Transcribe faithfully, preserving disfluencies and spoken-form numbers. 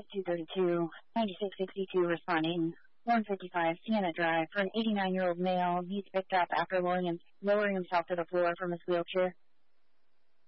two thirty-two, ninety-six sixty-two responding. one fifty-five Sienna Drive for an eighty-nine-year-old male. He's picked up after lowering, him, lowering himself to the floor from his wheelchair.